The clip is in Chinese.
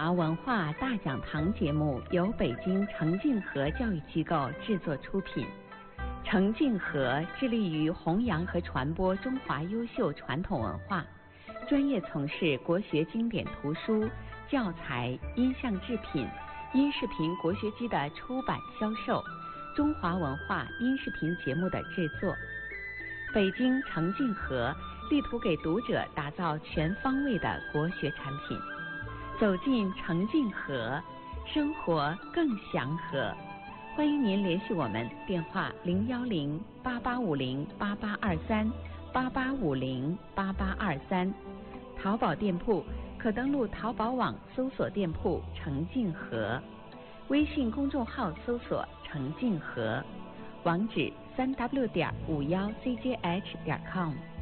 华文化大讲堂节目由北京程静和教育机构制作出品。程静和致力于弘扬和传播中华优秀传统文化，专业从事国学经典图书、教材、音像制品、音视频国学机的出版销售、中华文化音视频节目的制作。北京程静和力图给读者打造全方位的国学产品。走进程静和，生活更祥和。欢迎您联系我们，电话010-8850-8823，8850-8823。淘宝店铺可登录淘宝网搜索店铺程静和，微信公众号搜索程静和，网址3w.51cjh.com。